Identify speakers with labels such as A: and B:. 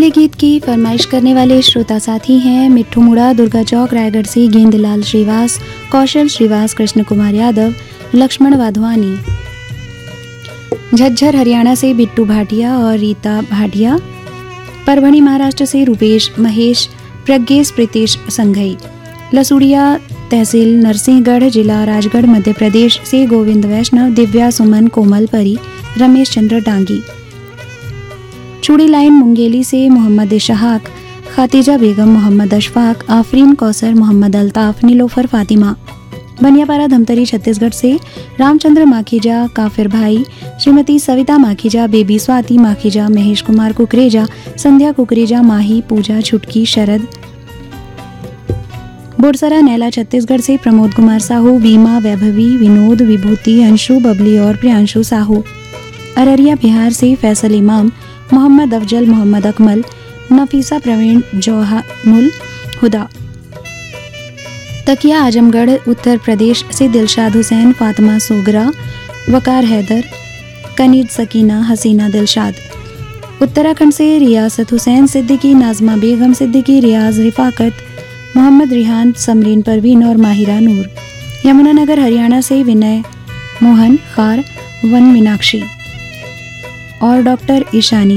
A: अगले गीत की फरमाइश करने वाले श्रोता साथी हैं मिट्ठू मुड़ा दुर्गा चौक रायगढ़ से गेंदलाल श्रीवास, कौशल श्रीवास, कृष्ण कुमार यादव, लक्ष्मण वाधवानी। झज्जर हरियाणा से बिट्टू भाटिया और रीता भाटिया। परभणी महाराष्ट्र से रूपेश महेश, प्रज्ञेश प्रीतेश संघई। लसूड़िया तहसील नरसिंहगढ़, जिला राजगढ़, मध्य प्रदेश से गोविंद वैष्णव, दिव्या सुमन, कोमल परी, रमेश चंद्र डांगी। चूड़ी लाइन मुंगेली से मोहम्मद इशहाक, खातिजा बेगम, मोहम्मद अशफाक, आफरीन कौसर, मोहम्मद अल्ताफ, नीलोफर फातिमा। बनियापारा धमतरी छत्तीसगढ़ से रामचंद्र माखीजा, काफिर भाई, श्रीमती सविता माखीजा, बेबी स्वाति माखीजा, महेश कुमार कुकरेजा, संध्या कुकरेजा, माही, पूजा, छुटकी, शरद। बोरसरा नैला छत्तीसगढ़ से प्रमोद कुमार साहू, बीमा, वैभवी, विनोद, विभूति, अंशु, बबली और प्रियांशु साहू। अररिया बिहार से फैसल इमाम, मोहम्मद अफजल, मोहम्मद अकमल, नफीसा प्रवीण, जौहानुल हुदा। तकिया आजमगढ़ उत्तर प्रदेश से दिलशाद हुसैन, फातिमा सोगरा, वकार हैदर, कनीज सकीना, हसीना दिलशाद। उत्तराखंड से रियासत हुसैन सिद्दीकी, नाजमा बेगम सिद्दीकी, रियाज रिफाकत, मोहम्मद रिहान, समरीन परवीन और माहिरा नूर। यमुनानगर हरियाणा से विनय मोहन खार, वन मीनाक्षी और डॉक्टर ईशानी।